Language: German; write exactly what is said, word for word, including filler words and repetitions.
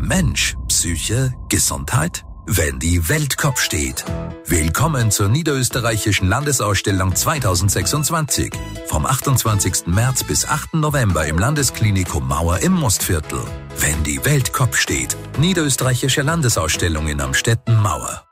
Mensch, Psyche, Gesundheit? Wenn die Welt Kopf steht. Willkommen zur Niederösterreichischen Landesausstellung zweitausendsechsundzwanzig. Vom achtundzwanzigsten März bis achten November im Landesklinikum Mauer im Mostviertel. Wenn die Welt Kopf steht. Niederösterreichische Landesausstellung in Amstetten Mauer.